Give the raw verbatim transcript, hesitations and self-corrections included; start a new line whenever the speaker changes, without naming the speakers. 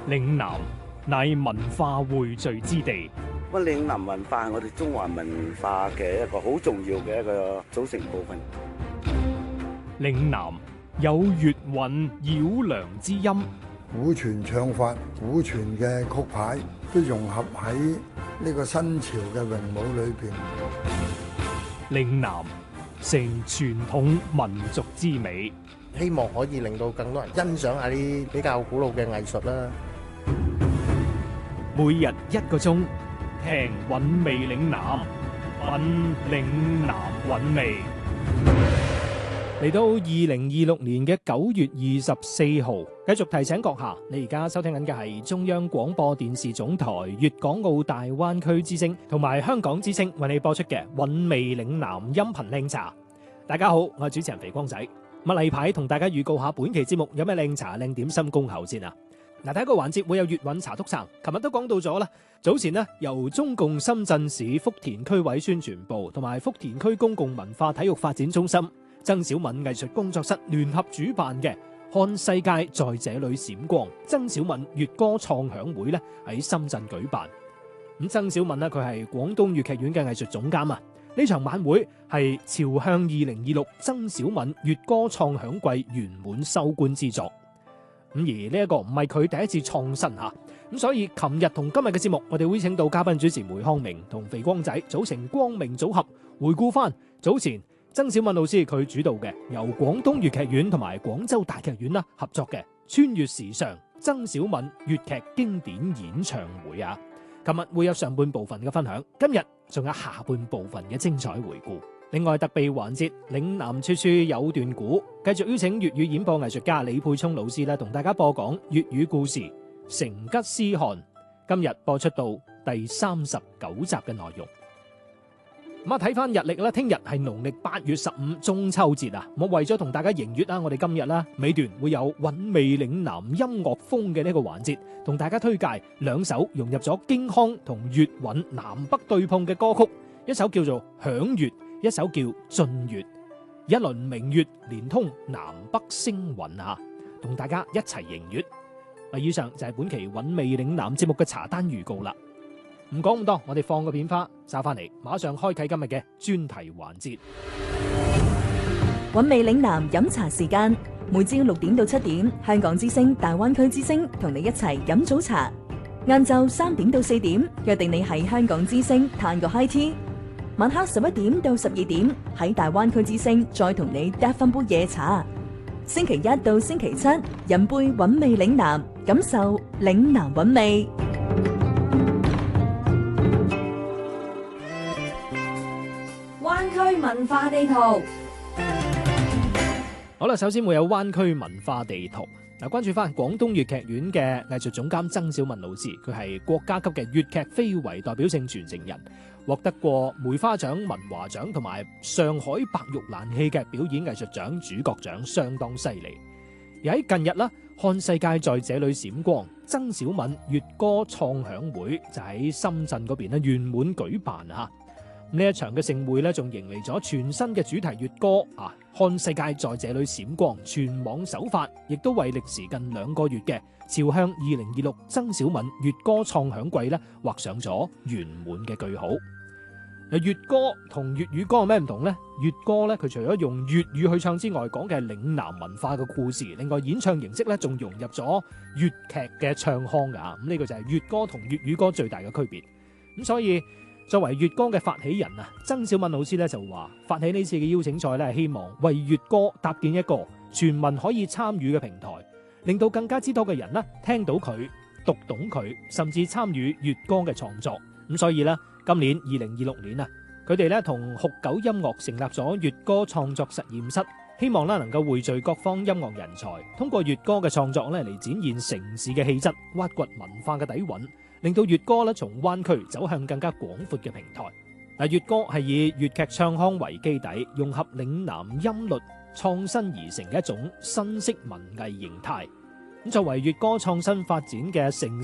嶺南乃文化匯聚之地，
咁嶺南文化係我哋中華文化嘅一個好重要嘅一個組成部分。
嶺南有粵韻繞梁之音，
古傳唱法、古傳嘅曲牌都融合喺呢個新潮嘅詠舞裏邊。
嶺南成傳統民族之美，
希望可以令到更多人欣賞下啲比較古老嘅藝術啦。
每日一個鐘，聽韻味嶺南，品嶺南韻味。嚟到二零二六年嘅九月二十四號，繼續提醒閣下，你而家收聽緊嘅係中央廣播電視總台粵港澳大灣區之聲同埋香港之聲為你播出嘅韻味嶺南音頻靚茶。大家好，我係主持人肥光仔。咁例牌同大家預告下本期節目有咩靚茶靚點心恭候先啊！嗱，第一個環節會有粵韻茶篤撐，琴日都講到咗啦。早前呢，由中共深圳市福田區委宣傳部同埋福田區公共文化體育發展中心曾小敏藝術工作室聯合主辦嘅看世界在這裏閃光曾小敏粵歌創響會咧喺深圳舉辦。咁曾小敏呢，佢係廣東粵劇院嘅藝術總監啊。呢場晚會係朝向二零二六曾小敏粵歌創響季圓滿收官之作。咁而呢一個唔係佢第一次創新吓，咁所以琴日同今日嘅節目，我哋會請到嘉賓主持梅康明同肥光仔組成光明組合，回顧翻早前曾小敏老師佢主導嘅由廣東粵劇院同埋廣州大劇院啦合作嘅穿越時尚曾小敏粵劇經典演唱會啊！琴日會有上半部分嘅分享，今日仲有下半部分嘅精彩回顧。另外特備環節嶺南處處有段古，繼續邀請粵語演播藝術家李沛聰老師咧，同大家播講粵語故事《成吉思汗》。今日播出到第三十九集嘅內容。咁啊，睇翻日曆啦，聽日係農曆八月十五中秋節啊！我為咗同大家迎月啦，我哋今日啦尾段會有韻味嶺南音樂風嘅呢個環節，同大家推介兩首融入咗京腔同粵韻南北對碰嘅歌曲，一首叫做《響月》，一首叫《進月》，一輪明月連通南北星雲啊！同大家一齊迎月。啊，以上就係本期韻味嶺南節目嘅茶單預告啦。唔講咁多，我哋放個片花，收翻嚟，馬上開啟今日嘅專題環節。
韻味嶺南飲茶時間，每朝六點到七點，香港之聲、大灣區之聲同你一齊飲早茶。晏晝三點到四點，約定你喺香港之聲嘆個 high tea。晚黑十一點到十二點，喺大灣區之聲再同你嗒翻杯夜茶。星期一到星期七，飲杯韻味嶺南，感受嶺南韻味。
灣區文化地圖。
好啦，首先會有灣區文化地圖。嗱，關注翻廣東粵劇院嘅藝術總監曾小敏老師，佢係國家級嘅粵劇非遺代表性傳承人，獲得過梅花獎、文華獎同埋上海白玉蘭戲劇表演藝術獎主角獎，相當犀利。而喺近日啦，看世界在這裏閃光曾小敏粵歌創響會就喺深圳嗰邊咧圓滿舉辦啊！呢一場嘅盛會咧，仲迎嚟咗全新嘅主題粵歌啊！看世界在這裏閃光全網首發，亦都為歷時近兩個月嘅朝向二零二六曾小敏粵歌創響季咧畫上咗圓滿嘅句號。嗱，粵歌同粵語歌有咩唔同呢？粵歌咧，佢除咗用粵語去唱之外，講嘅係嶺南文化嘅故事，另外演唱形式咧，仲融入咗粵劇嘅唱腔噶。咁呢個就係粵歌同粵語歌最大嘅區別。咁所以作為粵歌嘅發起人啊，曾小敏老師咧就話，發起呢次嘅邀請賽咧，係希望為粵歌搭建一個全民可以參與嘅平台，令到更加之多嘅人呢聽到佢、讀懂佢，甚至參與粵歌嘅創作。咁所以呢，今年二零二六年啊，佢哋咧同酷狗音樂成立咗粵歌創作實驗室，希望咧能夠匯聚各方音樂人才，通過粵歌嘅創作咧嚟展現城市嘅氣質，挖掘文化嘅底蘊，令到粵歌咧從灣區走向更加廣闊嘅平台。嗱，粵歌係以粵劇唱腔為基底，融合嶺南音律，創新而成嘅一種新式文藝形態。咁作為粵歌創新發展嘅城